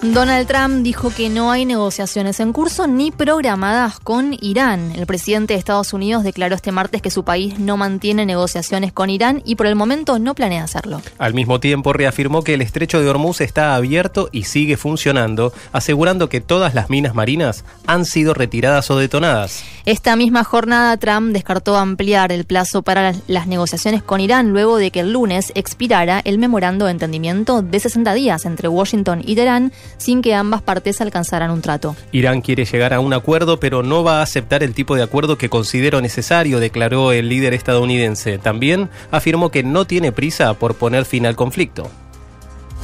Donald Trump dijo que no hay negociaciones en curso ni programadas con Irán. El presidente de Estados Unidos declaró este martes que su país no mantiene negociaciones con Irán y por el momento no planea hacerlo. Al mismo tiempo reafirmó que el estrecho de Hormuz está abierto y sigue funcionando, asegurando que todas las minas marinas han sido retiradas o detonadas. Esta misma jornada Trump descartó ampliar el plazo para las negociaciones con Irán luego de que el lunes expirara el memorando de entendimiento de 60 días entre Washington y Teherán, sin que ambas partes alcanzaran un trato. Irán quiere llegar a un acuerdo, pero no va a aceptar el tipo de acuerdo que considero necesario, declaró el líder estadounidense. También afirmó que no tiene prisa por poner fin al conflicto.